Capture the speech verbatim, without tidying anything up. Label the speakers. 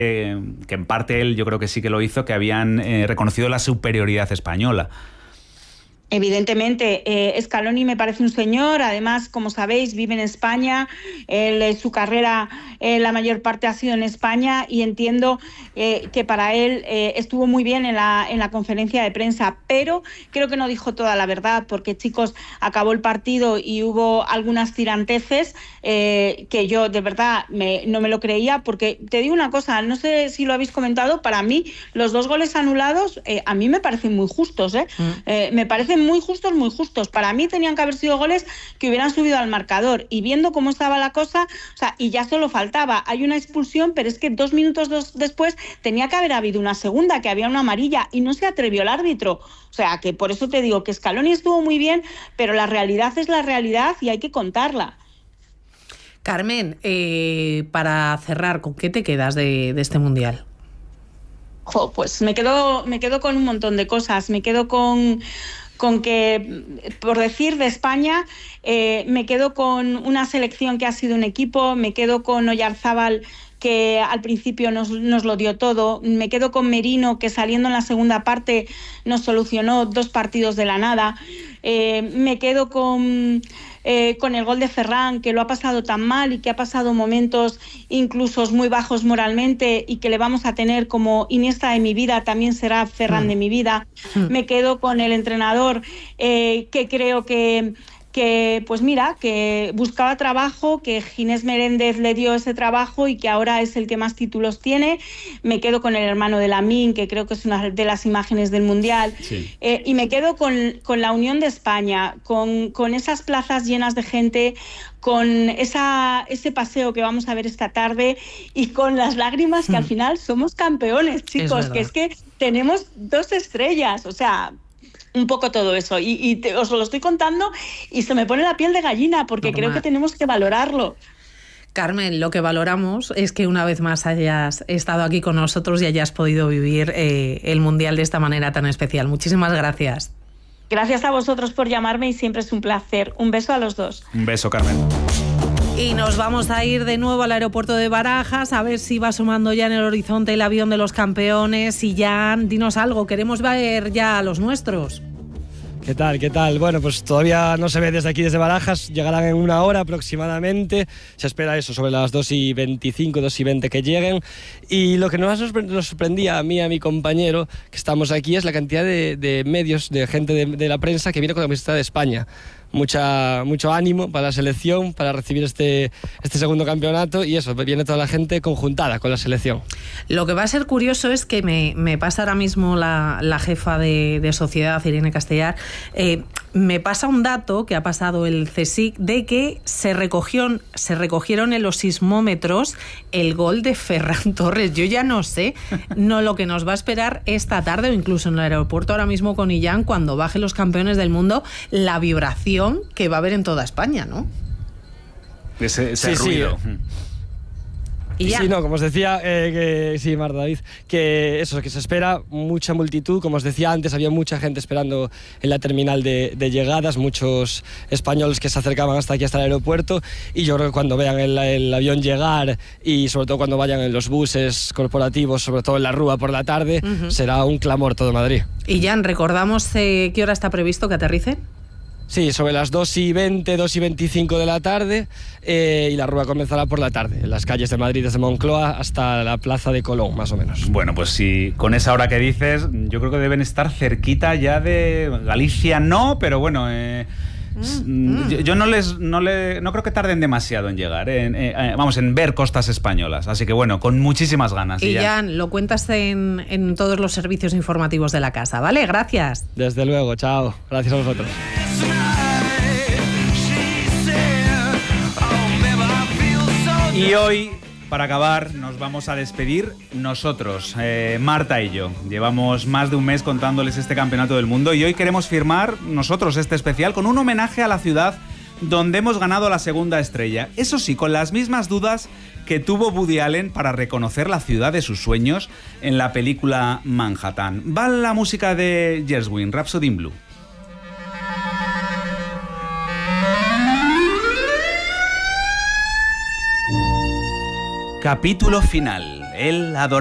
Speaker 1: eh, que en parte él yo creo que sí que lo hizo, que habían eh, reconocido la superioridad española.
Speaker 2: Evidentemente, eh, Scaloni me parece un señor, además, como sabéis, vive en España, él, eh, su carrera eh, la mayor parte ha sido en España y entiendo eh, que para él eh, estuvo muy bien en la, en la conferencia de prensa, pero creo que no dijo toda la verdad, porque, chicos, acabó el partido y hubo algunas tiranteces eh, que yo de verdad me, no me lo creía, porque te digo una cosa, no sé si lo habéis comentado, para mí los dos goles anulados eh, a mí me parecen muy justos, ¿eh? Mm. Eh, me parecen muy justos, muy justos. Para mí tenían que haber sido goles que hubieran subido al marcador. Y viendo cómo estaba la cosa, o sea, y ya solo faltaba. Hay una expulsión, pero es que dos minutos dos después tenía que haber habido una segunda, que había una amarilla, y no se atrevió el árbitro. O sea, que por eso te digo que Scaloni estuvo muy bien, pero la realidad es la realidad y hay que contarla.
Speaker 3: Carmen, eh, para cerrar, ¿con qué te quedas de, de este Mundial?
Speaker 2: Jo, pues me quedo, me quedo con un montón de cosas. Me quedo con... con que, por decir de España, eh, me quedo con una selección que ha sido un equipo, me quedo con Oyarzábal, que al principio nos, nos lo dio todo, me quedo con Merino, que saliendo en la segunda parte nos solucionó dos partidos de la nada, eh, me quedo con... Eh, con el gol de Ferran, que lo ha pasado tan mal y que ha pasado momentos incluso muy bajos moralmente y que le vamos a tener como Iniesta de mi vida, también será Ferran mm. de mi vida. Mm. Me quedo con el entrenador, eh, que creo que que pues mira, que buscaba trabajo, que Ginés Meréndez le dio ese trabajo y que ahora es el que más títulos tiene. Me quedo con el hermano de Lamine, que creo que es una de las imágenes del Mundial. Sí. Eh, y me quedo con, con la unión de España, con, con esas plazas llenas de gente, con esa, ese paseo que vamos a ver esta tarde y con las lágrimas que mm. al final somos campeones, chicos, es que es que tenemos dos estrellas, o sea... un poco todo eso, y, y te, os lo estoy contando y se me pone la piel de gallina porque Normal. Creo que tenemos que valorarlo.
Speaker 3: Carmen, lo que valoramos es que una vez más hayas estado aquí con nosotros y hayas podido vivir eh, el Mundial de esta manera tan especial. Muchísimas gracias.
Speaker 2: Gracias a vosotros por llamarme y siempre es un placer. Un beso a los dos.
Speaker 1: Un beso, Carmen.
Speaker 3: Y nos vamos a ir de nuevo al aeropuerto de Barajas a ver si va sumando ya en el horizonte el avión de los campeones. Y Jan, dinos algo, queremos ver ya a los nuestros.
Speaker 4: ¿Qué tal? ¿Qué tal? Bueno, pues todavía no se ve desde aquí, desde Barajas, llegarán en una hora aproximadamente, se espera eso, sobre las dos y veinticinco, dos y veinte que lleguen, y lo que nos sorprendía a mí y a mi compañero que estamos aquí es la cantidad de, de medios, de gente de, de la prensa que viene con la camiseta de España. Mucha, mucho ánimo para la selección, para recibir este, este segundo campeonato, y eso, viene toda la gente conjuntada con la selección.
Speaker 3: Lo que va a ser curioso es que me, me pasa ahora mismo la, la jefa de, de Sociedad, Irene Castellar, eh, me pasa un dato que ha pasado el CSIC de que se recogieron, se recogieron en los sismómetros el gol de Ferran Torres. Yo ya no sé no lo que nos va a esperar esta tarde o incluso en el aeropuerto ahora mismo con Illán cuando bajen los campeones del mundo, la vibración que va a haber en toda España, ¿no?
Speaker 1: Ese, ese
Speaker 4: sí,
Speaker 1: ruido.
Speaker 4: Sí. Y sí, no, como os decía, eh, que, sí, Marta, David, que eso, que se espera mucha multitud. Como os decía antes, había mucha gente esperando en la terminal de, de llegadas, muchos españoles que se acercaban hasta aquí, hasta el aeropuerto, y yo creo que cuando vean el, el avión llegar y sobre todo cuando vayan en los buses corporativos, sobre todo en la Rúa por la tarde, uh-huh. será un clamor todo Madrid.
Speaker 3: Y Jan, ¿recordamos eh, qué hora está previsto que aterricen?
Speaker 4: Sí, sobre las dos y veinte, dos y veinticinco de la tarde, eh, y la Rúa comenzará por la tarde, en las calles de Madrid, desde Moncloa hasta la plaza de Colón, más o menos.
Speaker 1: Bueno, pues sí, con esa hora que dices, yo creo que deben estar cerquita ya de Galicia, no, pero bueno... Eh... Mm, mm. Yo, yo no les no le no creo que tarden demasiado en llegar, eh, en, eh, vamos, en ver costas españolas, así que bueno, con muchísimas ganas.
Speaker 3: Y ya lo cuentas en, en todos los servicios informativos de la casa, ¿vale? Gracias.
Speaker 4: Desde luego, chao. Gracias a vosotros.
Speaker 1: Y hoy, para acabar, nos vamos a despedir nosotros, eh, Marta y yo. Llevamos más de un mes contándoles este campeonato del mundo y hoy queremos firmar nosotros este especial con un homenaje a la ciudad donde hemos ganado la segunda estrella. Eso sí, con las mismas dudas que tuvo Woody Allen para reconocer la ciudad de sus sueños en la película Manhattan. Va la música de Gershwin, Rhapsody in Blue. Capítulo final. Él adoraba